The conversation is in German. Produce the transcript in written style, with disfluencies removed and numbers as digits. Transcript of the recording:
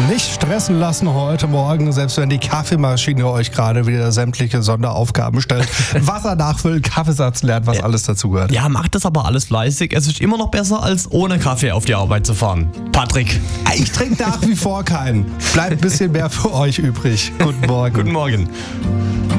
Nicht stressen lassen heute Morgen, selbst wenn die Kaffeemaschine euch gerade wieder sämtliche Sonderaufgaben stellt. Wasser nachfüllen, Kaffeesatz lernen, was alles dazugehört. Ja, macht das aber alles fleißig. Es ist immer noch besser, als ohne Kaffee auf die Arbeit zu fahren. Patrick. Ich trinke nach wie vor keinen. Bleibt ein bisschen mehr für euch übrig. Guten Morgen. Guten Morgen.